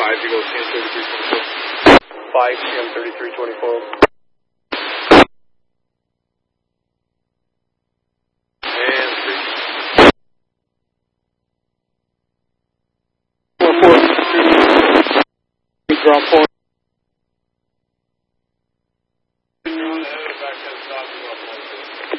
5, you go 10-33-24. 5 CM 3324. And 3. 4-4. Drop 4.